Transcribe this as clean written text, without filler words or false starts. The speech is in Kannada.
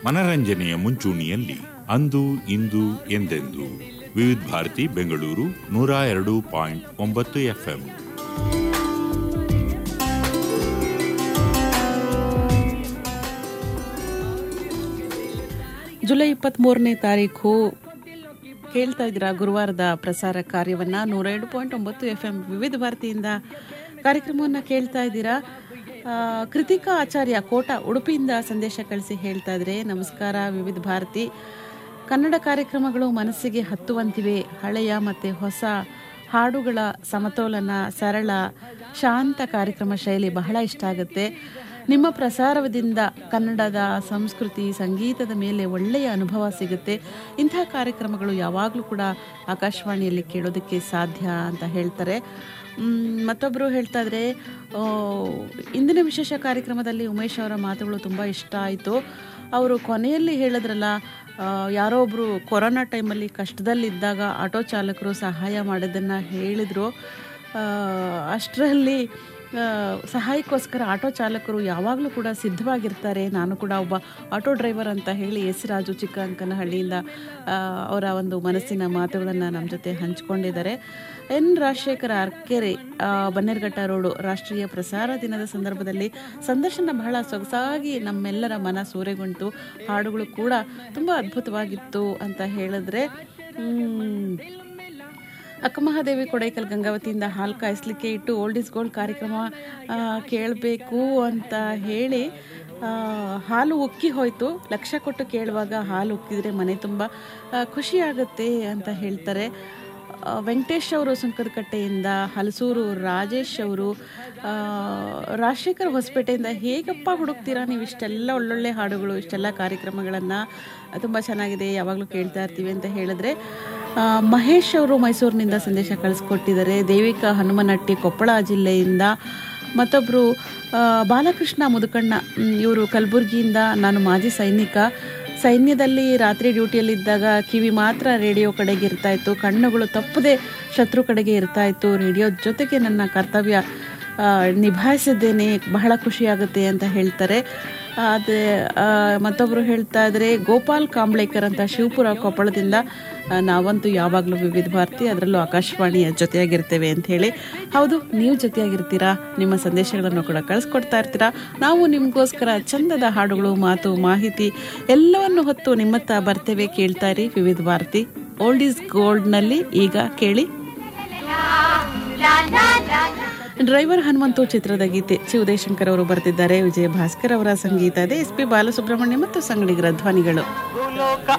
ಮನರಂಜನೆಯ ಮುಂಚೂಣಿಯಲ್ಲಿ ಅಂದು ಇಂದು ಎಂದೆಂದು. ವಿವಿಧ ಭಾರತಿ ಬೆಂಗಳೂರು 102.9 FM. ಜುಲೈ 23ನೇ ತಾರೀಕು ಕೇಳ್ತಾ ಇದ್ದೀರಾ ಗುರುವಾರದ ಪ್ರಸಾರ ಕಾರ್ಯವನ್ನ 102.9 FM ವಿವಿಧ ಭಾರತಿಯಿಂದ ಕಾರ್ಯಕ್ರಮವನ್ನು ಕೇಳ್ತಾ ಇದ್ದೀರಾ. ಕೃತಿಕಾ ಆಚಾರ್ಯ ಕೋಟ ಉಡುಪಿಯಿಂದ ಸಂದೇಶ ಕಳಿಸಿ ಹೇಳ್ತಾ ಇದ್ರೆ, ನಮಸ್ಕಾರ ವಿವಿಧ ಭಾರತಿ. ಕನ್ನಡ ಕಾರ್ಯಕ್ರಮಗಳು ಮನಸ್ಸಿಗೆ ಹತ್ತುವಂತಿವೆ. ಹಳೆಯ ಮತ್ತು ಹೊಸ ಹಾಡುಗಳ ಸಮತೋಲನ, ಸರಳ ಶಾಂತ ಕಾರ್ಯಕ್ರಮ ಶೈಲಿ ಬಹಳ ಇಷ್ಟ ಆಗುತ್ತೆ. ನಿಮ್ಮ ಪ್ರಸಾರದಿಂದ ಕನ್ನಡದ ಸಂಸ್ಕೃತಿ ಸಂಗೀತದ ಮೇಲೆ ಒಳ್ಳೆಯ ಅನುಭವ ಸಿಗುತ್ತೆ. ಇಂಥ ಕಾರ್ಯಕ್ರಮಗಳು ಯಾವಾಗಲೂ ಕೂಡ ಆಕಾಶವಾಣಿಯಲ್ಲಿ ಕೇಳೋದಕ್ಕೆ ಸಾಧ್ಯ ಅಂತ ಹೇಳ್ತಾರೆ. ಮತ್ತೊಬ್ಬರು ಹೇಳ್ತಾ ಇದ್ರೆ, ಇಂದಿನ ವಿಶೇಷ ಕಾರ್ಯಕ್ರಮದಲ್ಲಿ ಉಮೇಶ್ ಅವರ ಮಾತುಗಳು ತುಂಬ ಇಷ್ಟ ಆಯಿತು. ಅವರು ಕೊನೆಯಲ್ಲಿ ಹೇಳಿದ್ರಲ್ಲ, ಯಾರೋ ಒಬ್ಬರು ಕೊರೋನಾ ಟೈಮಲ್ಲಿ ಕಷ್ಟದಲ್ಲಿದ್ದಾಗ ಆಟೋ ಚಾಲಕರು ಸಹಾಯ ಮಾಡೋದನ್ನು ಹೇಳಿದರು. ಅಷ್ಟರಲ್ಲಿ ಸಹಾಯಕ್ಕೋಸ್ಕರ ಆಟೋ ಚಾಲಕರು ಯಾವಾಗಲೂ ಕೂಡ ಸಿದ್ಧವಾಗಿರ್ತಾರೆ. ನಾನು ಕೂಡ ಒಬ್ಬ ಆಟೋ ಡ್ರೈವರ್ ಅಂತ ಹೇಳಿ ಎಸ್ ರಾಜು ಚಿಕ್ಕಂಕನಹಳ್ಳಿಯಿಂದ ಅವರ ಒಂದು ಮನಸ್ಸಿನ ಮಾತುಗಳನ್ನು ನಮ್ಮ ಜೊತೆ ಹಂಚಿಕೊಂಡಿದ್ದಾರೆ. ಎನ್ ರಾಜಶೇಖರ ಅರ್ಕೆರೆ, ಬನ್ನೇರ್ಘಟ್ಟ ರೋಡು, ರಾಷ್ಟ್ರೀಯ ಪ್ರಸಾರ ದಿನದ ಸಂದರ್ಭದಲ್ಲಿ ಸಂದರ್ಶನ ಬಹಳ ಸೊಗಸಾಗಿ ನಮ್ಮೆಲ್ಲರ ಮನ ಸೂರೆಗೊಂಡು, ಹಾಡುಗಳು ಕೂಡ ತುಂಬ ಅದ್ಭುತವಾಗಿತ್ತು ಅಂತ ಹೇಳಿದ್ರೆ. ಅಕ್ಕಮಹಾದೇವಿ ಕೊಡೈಕಲ್ ಗಂಗಾವತಿಯಿಂದ ಹಾಲು ಕಾಯಿಸ್ಲಿಕ್ಕೆ ಇಟ್ಟು ಓಲ್ಡ್ ಇಸ್ ಗೋಲ್ಡ್ ಕಾರ್ಯಕ್ರಮ ಕೇಳಬೇಕು ಅಂತ ಹೇಳಿ ಹಾಲು ಉಕ್ಕಿ ಹೋಯಿತು. ಲಕ್ಷ ಕೊಟ್ಟು ಕೇಳುವಾಗ ಹಾಲು ಉಕ್ಕಿದ್ರೆ ಮನೆ ತುಂಬ ಖುಷಿಯಾಗುತ್ತೆ ಅಂತ ಹೇಳ್ತಾರೆ. ವೆಂಕಟೇಶ್ ಅವರು ಸುಂಕದಕಟ್ಟೆಯಿಂದ, ಹಲಸೂರು ರಾಜೇಶ್ ಅವರು, ರಾಜಶೇಖರ್ ಹೊಸಪೇಟೆಯಿಂದ, ಹೇಗಪ್ಪ ಹುಡುಕ್ತೀರಾ ನೀವು ಇಷ್ಟೆಲ್ಲ ಒಳ್ಳೊಳ್ಳೆ ಹಾಡುಗಳು, ಇಷ್ಟೆಲ್ಲ ಕಾರ್ಯಕ್ರಮಗಳನ್ನು, ತುಂಬ ಚೆನ್ನಾಗಿದೆ, ಯಾವಾಗಲೂ ಕೇಳ್ತಾ ಇರ್ತೀವಿ ಅಂತ ಹೇಳಿದ್ರೆ. ಮಹೇಶ್ ಅವರು ಮೈಸೂರಿನಿಂದ ಸಂದೇಶ ಕಳಿಸ್ಕೊಟ್ಟಿದ್ದಾರೆ. ದೇವಿಕಾ ಹನುಮನಟ್ಟಿ ಕೊಪ್ಪಳ ಜಿಲ್ಲೆಯಿಂದ. ಮತ್ತೊಬ್ಬರು ಬಾಲಕೃಷ್ಣ ಮುದುಕಣ್ಣ, ಇವರು ಕಲಬುರಗಿಯಿಂದ. ನಾನು ಮಾಜಿ ಸೈನಿಕ. ಸೈನ್ಯದಲ್ಲಿ ರಾತ್ರಿ ಡ್ಯೂಟಿಯಲ್ಲಿದ್ದಾಗ ಕಿವಿ ಮಾತ್ರ ರೇಡಿಯೋ ಕಡೆಗೆ ಇರ್ತಾಯಿತ್ತು, ಕಣ್ಣುಗಳು ತಪ್ಪದೆ ಶತ್ರು ಕಡೆಗೆ ಇರ್ತಾಯಿತ್ತು. ರೇಡಿಯೋ ಜೊತೆಗೆ ನನ್ನ ಕರ್ತವ್ಯ ನಿಭಾಯಿಸಿದ್ದೇನೆ, ಬಹಳ ಖುಷಿಯಾಗುತ್ತೆ ಅಂತ ಹೇಳ್ತಾರೆ. ಅದೇ ಮತ್ತೊಬ್ಬರು ಹೇಳ್ತಾ ಇದ್ದಾರೆ, ಗೋಪಾಲ್ ಕಾಂಬ್ಳೇಕರ್ ಅಂತ, ಶಿವಪುರ ಕೊಪ್ಪಳದಿಂದ. ನಾವಂತೂ ಯಾವಾಗಲೂ ವಿವಿಧ ಭಾರತಿ, ಅದರಲ್ಲೂ ಆಕಾಶವಾಣಿಯ ಜೊತೆಯಾಗಿರ್ತೇವೆ ಅಂತ ಹೇಳಿ. ಹೌದು, ನೀವು ಜೊತೆಯಾಗಿರ್ತೀರಾ, ನಿಮ್ಮ ಸಂದೇಶಗಳನ್ನು ಕೂಡ ಕಳಿಸ್ಕೊಡ್ತಾ ಇರ್ತೀರಾ. ನಾವು ನಿಮಗೋಸ್ಕರ ಚಂದದ ಹಾಡುಗಳು, ಮಾತು, ಮಾಹಿತಿ ಎಲ್ಲವನ್ನು ಹೊತ್ತು ನಿಮ್ಮತ್ತ ಬರ್ತೇವೆ. ಕೇಳ್ತಾ ಇರಿ ವಿವಿಧ ಭಾರತಿ. ಓಲ್ಡ್ ಈಸ್ ಗೋಲ್ಡ್ನಲ್ಲಿ ಈಗ ಕೇಳಿ ಡ್ರೈವರ್ ಹನುಮಂತು ಚಿತ್ರದ ಗೀತೆ. ಚಿ ಉದಯಶಂಕರ್ ಅವರು ಬರೆದಿದ್ದಾರೆ, ವಿಜಯ ಭಾಸ್ಕರ್ ಅವರ ಸಂಗೀತ ಇದೆ. SP ಬಾಲಸುಬ್ರಹ್ಮಣ್ಯ ಮತ್ತು ಸಂಗಡಿಗರ ಧ್ವನಿಗಳು.